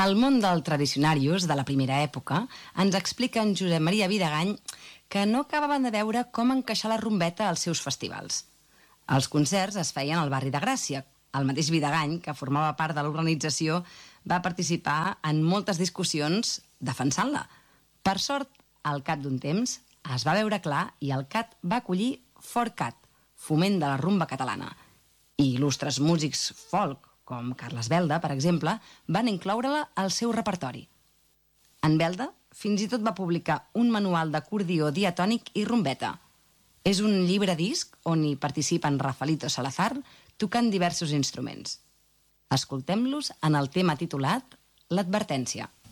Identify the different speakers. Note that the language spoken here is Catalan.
Speaker 1: Al món del tradicionarius de la primera època ens explica en Josep Maria Vidagany que no acabaven de veure com encaixar la rumbeta als seus festivals. Els concerts es feien al barri de Gràcia. El mateix Vidagany, que formava part de l'organització, va participar en moltes discussions defensant-la. Per sort, al cap d'un temps, es va veure clar i el CAT va acollir ForCat, Foment de la Rumba Catalana. I il·lustres músics folk, com Carles Belda, per exemple, van incloure-la al seu repertori. En Belda fins i tot va publicar un manual d'acordió diatònic i rumbeta. És un llibre-disc on hi participen Rafaelito Salazar tocant diversos instruments. Escoltem-los en el tema titulat L'advertència.